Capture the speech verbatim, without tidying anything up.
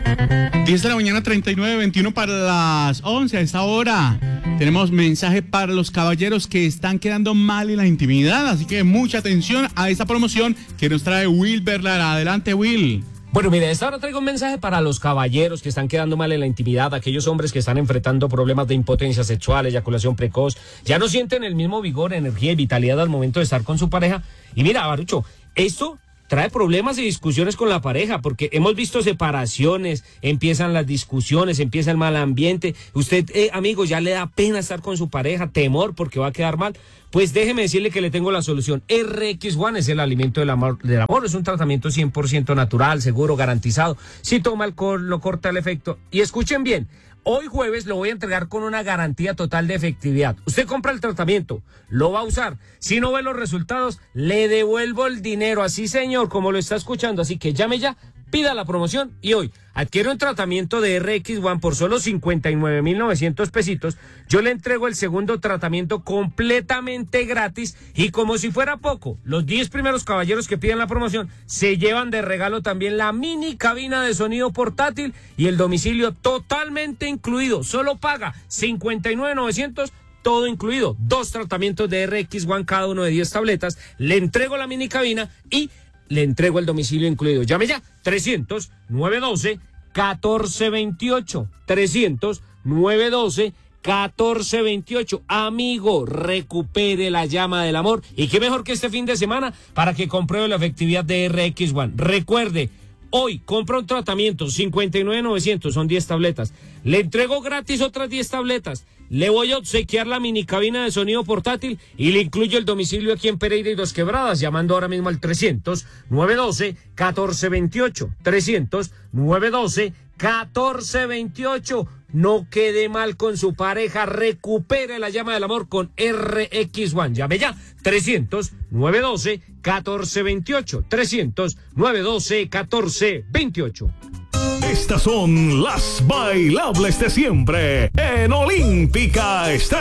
diez de la mañana, treinta y nueve, veintiuno para las once. A esta hora tenemos mensaje para los caballeros que están quedando mal en la intimidad, así que mucha atención a esta promoción que nos trae Will Berlara. Adelante, Will. Bueno, mire, a esta hora traigo un mensaje para los caballeros que están quedando mal en la intimidad, aquellos hombres que están enfrentando problemas de impotencia sexual, eyaculación precoz, ya no sienten el mismo vigor, energía y vitalidad al momento de estar con su pareja. Y mira, Barucho, esto trae problemas y discusiones con la pareja, porque hemos visto separaciones, empiezan las discusiones, empieza el mal ambiente. Usted, eh, amigo, ya le da pena estar con su pareja, temor porque va a quedar mal. Pues déjeme decirle que le tengo la solución. R X uno es el alimento del amor, del amor, es un tratamiento cien por ciento natural, seguro, garantizado. Si toma alcohol, lo corta el efecto. Y escuchen bien, hoy jueves lo voy a entregar con una garantía total de efectividad. Usted compra el tratamiento, lo va a usar. Si no ve los resultados, le devuelvo el dinero. Así, señor, como lo está escuchando. Así que llame ya, pida la promoción y hoy adquiere un tratamiento de R X uno por solo cincuenta y nueve mil novecientos pesitos. Yo le entrego el segundo tratamiento completamente gratis y como si fuera poco, los diez primeros caballeros que pidan la promoción se llevan de regalo también la mini cabina de sonido portátil y el domicilio totalmente incluido. Solo paga cincuenta y nueve mil novecientos. Todo incluido, dos tratamientos de R X uno, cada uno de diez tabletas, le entrego la mini cabina y le entrego el domicilio incluido. Llame ya, trescientos, nueve doce, catorce veintiocho, trescientos, nueve doce, catorce veintiocho. Amigo, recupere la llama del amor y qué mejor que este fin de semana para que compruebe la efectividad de R X uno. Recuerde, hoy compra un tratamiento, cincuenta y nueve mil novecientos, son diez tabletas. Le entrego gratis otras diez tabletas. Le voy a obsequiar la mini cabina de sonido portátil y le incluyo el domicilio aquí en Pereira y Dos Quebradas, llamando ahora mismo al trescientos, nueve doce, catorce veintiocho. trescientos, nueve doce, catorce veintiocho. No quede mal con su pareja, recupere la llama del amor con R X uno. Llame ya, trescientos, nueve doce, catorce veintiocho. trescientos, nueve doce, catorce veintiocho. Estas son las bailables de siempre en Olímpica Estéreo.